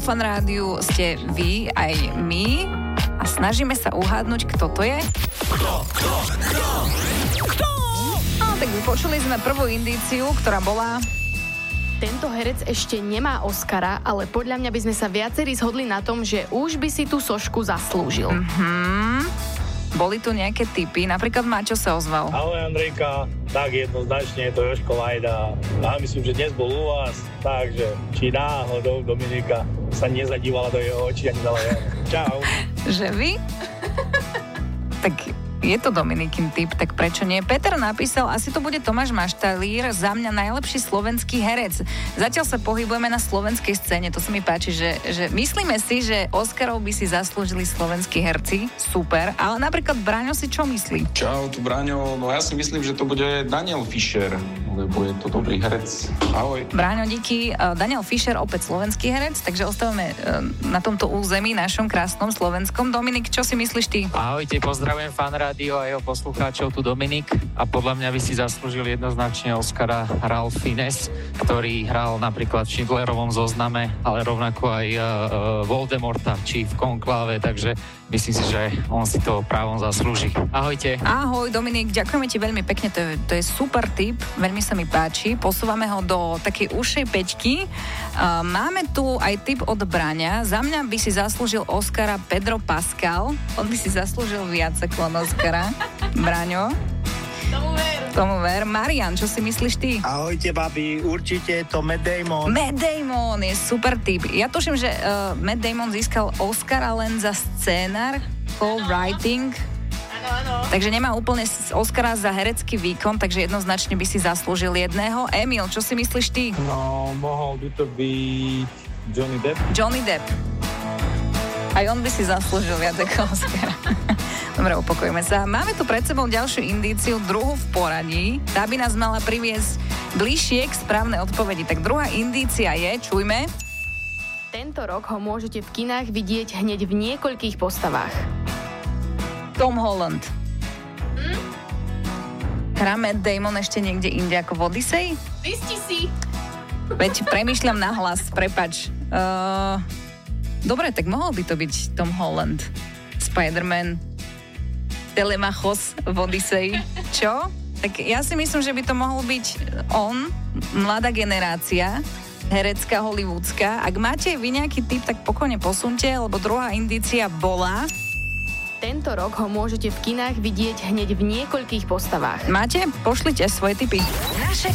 Fan rádiu ste vy, aj my a snažíme sa uhádnuť, kto to je. Kto? No, tak počuli sme prvú indíciu, ktorá bola... Tento herec ešte nemá Oscara, ale podľa mňa by sme sa viacerí zhodli na tom, že už by si tú sošku zaslúžil. Boli tu nejaké tipy, napríklad Maťo sa ozval. Ahoj Andrejka, tak jednoznačne je to Jožko Lajda. Ja myslím, že dnes bol u vás, takže či náhodou Dominika sa nezadívala do jeho očí a nedala ja. Čau. Že vy? Tak je to Dominikin tip, tak prečo nie? Peter napísal, asi to bude Tomáš Maštalír, za mňa najlepší slovenský herec. Zatiaľ sa pohybujeme na slovenskej scéne, to sa mi páči, že myslíme si, že Oscarov by si zaslúžili slovenskí herci, super, ale napríklad Braňo si čo myslí? Čau, tu Braňo, no ja si myslím, že to bude Daniel Fischer, lebo je to dobrý herec. Ahoj. Braňo, díky. Daniel Fischer, opäť slovenský herec, takže ostávame na tomto území, našom krásnom slovenskom. Dominik, čo si myslíš ty? Ahojte, pozdravujem Fan rádio a jeho poslucháčov, tu Dominik a podľa mňa by si zaslúžil jednoznačne Oscara Ralph Fiennes, ktorý hral napríklad v Schindlerovom zozname, ale rovnako aj Voldemorta či v Konkláve, takže myslím si, že on si to právom zaslúži. Ahojte. Ahoj Dominik, ďakujeme ti veľmi pekne, to je super tip, veľmi sa mi páči, posúvame ho do takej ušej peťky. Máme tu aj tip od Braňa, za mňa by si zaslúžil Oscara Pedro Pascal, on by si zaslúžil viac ako Oscara. Braňo? Tomu ver. Marian, čo si myslíš ty? Ahojte, babi, určite je to Matt Damon. Matt Damon je super typ. Ja tuším, že Matt Damon získal Oscara len za scénar, writing. Áno. Takže nemá úplne Oscara za herecký výkon, takže jednoznačne by si zaslúžil jedného. Emil, čo si myslíš ty? No, mohol by to byť Johnny Depp. Aj on by si zaslúžil viac ako Oscara. Dobre, upokojíme sa. Máme tu pred sebou ďalšiu indíciu, druhú v poradí. Tá by nás mala priviesť bližšie k správnej odpovedi. Tak druhá indícia je, čujme. Tento rok ho môžete v kinách vidieť hneď v niekoľkých postavách. Tom Holland. Hrá Matt Damon ešte niekde inde ako v Odyssey? Zisti si. Veď premýšľam nahlas, prepač. Dobre, tak mohol by to byť Tom Holland. Spider-Man, Telemachos v Odyssey. Čo? Tak ja si myslím, že by to mohol byť on, mladá generácia, herecká, hollywoodská. Ak máte vy nejaký tip, tak pokojne posunte, lebo druhá indícia bola... Tento rok ho môžete v kinách vidieť hneď v niekoľkých postavách. Máte? Pošlite svoje tipy. Naše